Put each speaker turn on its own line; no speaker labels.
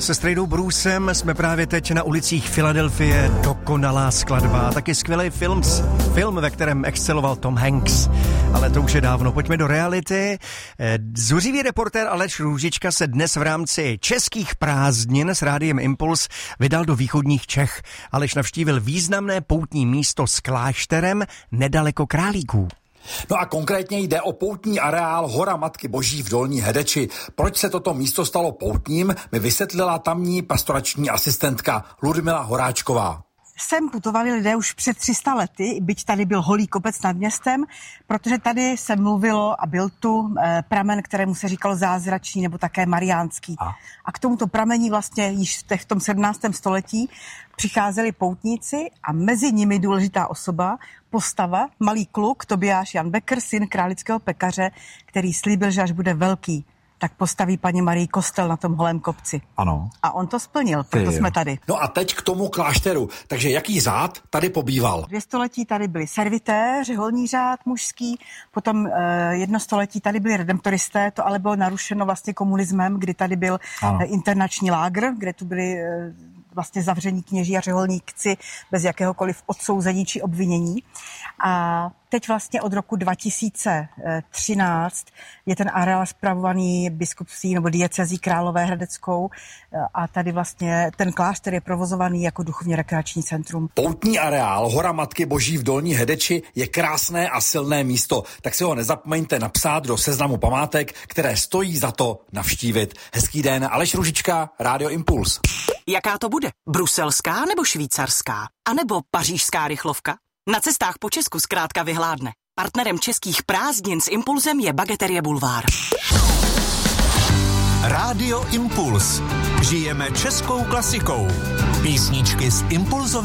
Se Strejdou Brucem jsme právě teď na ulicích Filadelfie. Dokonalá skladba, taky skvělý film, ve kterém exceloval Tom Hanks. Ale to už je dávno. Pojďme do reality. Zuřivý reportér Aleš Růžička se dnes v rámci českých prázdnin s rádiem Impuls vydal do východních Čech. Aleš navštívil významné poutní místo s klášterem nedaleko Králíků.
No a konkrétně jde o poutní areál Hora Matky Boží v Dolní Hedeči. Proč se toto místo stalo poutním, mi vysvětlila tamní pastorační asistentka Ludmila Horáčková.
Sem putovali lidé už před 300 lety, byť tady byl holý kopec nad městem, protože tady se mluvilo a byl tu pramen, kterému se říkalo zázračný nebo také mariánský. A k tomuto pramení vlastně již v tom 17. století přicházeli poutníci a mezi nimi důležitá osoba, postava, malý kluk Tobiáš Jan Becker, syn králického pekaře, který slíbil, že až bude velký, tak postaví paní Marii kostel na tom holém kopci.
Ano.
A on to splnil, proto jsme tady.
No a teď k tomu klášteru. Takže jaký řád tady pobýval?
2 století tady byli servitéři, řeholní řád mužský, potom 1 století tady byli redemptoristé, to ale bylo narušeno vlastně komunismem, kdy tady byl internační lágr, kde tu byli vlastně zavření kněží a řeholníci bez jakéhokoliv odsouzení či obvinění. A teď vlastně od roku 2013 je ten areál spravovaný biskupství nebo diecezí Královéhradeckou a tady vlastně ten klášter je provozovaný jako duchovně rekreační centrum.
Poutní areál Hora Matky Boží v Dolní Hedeči je krásné a silné místo, tak si ho nezapomeňte napsat do seznamu památek, které stojí za to navštívit. Hezký den, Aleš Růžička, Rádio Impuls.
Jaká to bude? Bruselská nebo švýcarská? A nebo pařížská rychlovka? Na cestách po Česku zkrátka vyhládne. Partnerem českých prázdnin s Impulsem je Bageterie Bulvár.
Rádio Impuls. Žijeme českou klasikou. Písničky z Impulzového